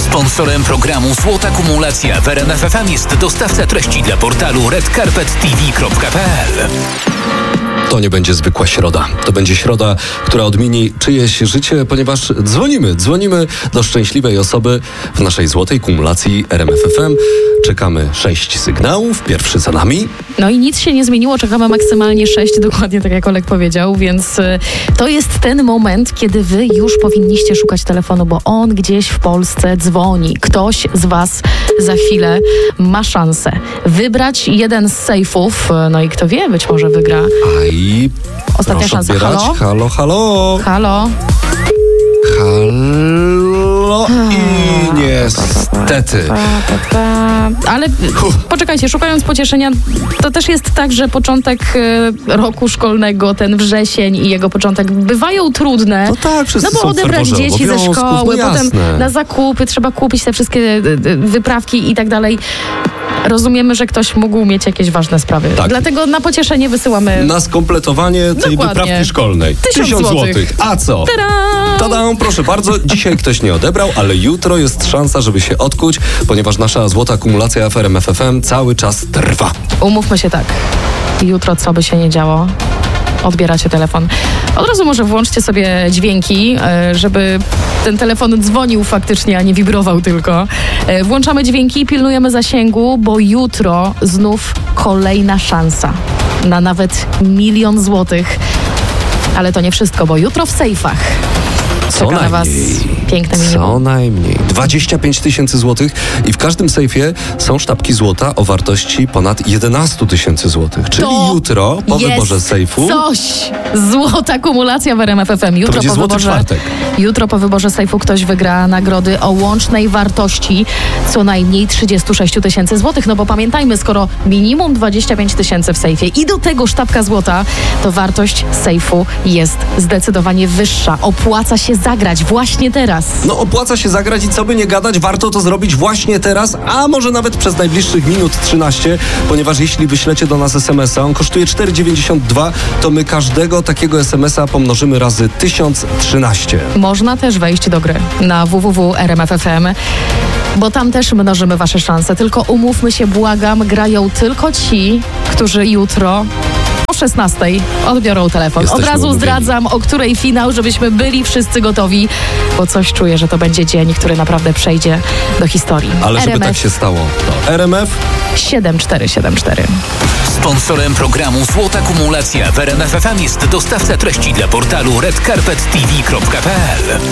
Sponsorem programu Złota Kumulacja w RMF FM jest dostawca treści dla portalu redcarpettv.pl. To nie będzie zwykła środa. To będzie środa, która odmieni czyjeś życie, ponieważ dzwonimy do szczęśliwej osoby w naszej złotej kumulacji RMF FM. Czekamy 6 sygnałów, pierwszy za nami. No i nic się nie zmieniło, czekamy maksymalnie 6, dokładnie tak jak Olek powiedział, więc to jest ten moment, kiedy wy już powinniście szukać telefonu, bo on gdzieś w Polsce dzwoni. Ktoś z was za chwilę ma szansę wybrać jeden z sejfów, no i kto wie, być może wygra. Ostatnia szansa. Odbierać. Halo? Halo? I niestety. Ale poczekajcie, szukając pocieszenia, to też jest tak, że początek roku szkolnego, ten wrzesień i jego początek bywają trudne. No tak, wszyscy bo są odebrać dzieci ze szkoły, no potem na zakupy, trzeba kupić te wszystkie wyprawki i tak dalej. Rozumiemy, że ktoś mógł mieć jakieś ważne sprawy. Tak. Dlatego na pocieszenie wysyłamy... Na skompletowanie tej wyprawki szkolnej. 1000 złotych. A co? Tadam, proszę bardzo. Dzisiaj ktoś nie odebrał, ale jutro jest szansa, żeby się odkuć, ponieważ nasza złota kumulacja w RMF FM cały czas trwa. Umówmy się tak. Jutro, co by się nie działo, odbieracie telefon. Od razu może włączcie sobie dźwięki, żeby ten telefon dzwonił faktycznie, a nie wibrował tylko. Włączamy dźwięki, pilnujemy zasięgu, bo jutro znów kolejna szansa na nawet 1 000 000 złotych. Ale to nie wszystko, bo jutro w sejfach czeka na was piękne minimum. Co najmniej. 25 000 złotych i w każdym sejfie są sztabki złota o wartości ponad 11 000 złotych. Czyli to jutro po wyborze sejfu... coś! Złota kumulacja w RMF FM. Jutro po wyborze sejfu ktoś wygra nagrody o łącznej wartości co najmniej 36 000 złotych. No bo pamiętajmy, skoro minimum 25 000 w sejfie i do tego sztabka złota, to wartość sejfu jest zdecydowanie wyższa. Opłaca się zagrać właśnie teraz. No opłaca się zagrać i co by nie gadać, warto to zrobić właśnie teraz, a może nawet przez najbliższych minut 13, ponieważ jeśli wyślecie do nas SMS-a, on kosztuje 4,92, to my każdego takiego SMS-a pomnożymy razy 1013. Można też wejść do gry na www.rmf.fm, bo tam też mnożymy wasze szanse. Tylko umówmy się, błagam, grają tylko ci, którzy jutro o 16:00 odbiorą telefon. Jesteśmy Od razu umówieni. zdradzam, o której finał, żebyśmy byli wszyscy gotowi, bo coś czuję, że to będzie dzień, który naprawdę przejdzie do historii. Ale żeby RMF tak się stało, to RMF 7474. Sponsorem programu Złota Kumulacja w RMF FM jest dostawca treści dla portalu redcarpettv.pl.